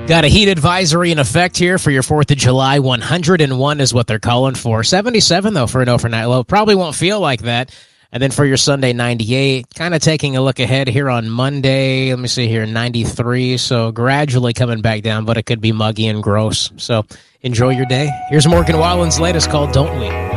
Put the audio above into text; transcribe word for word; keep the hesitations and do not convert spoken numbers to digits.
Got a heat advisory in effect here for your fourth of July. one hundred one is what they're calling for. seventy-seven, though, for an overnight low. Probably won't feel like that. And then for your Sunday, ninety-eight. Kind of taking a look ahead here on Monday. Let me see here, ninety-three. So gradually coming back down, but it could be muggy and gross. So enjoy your day. Here's Morgan Wallen's latest called Don't We.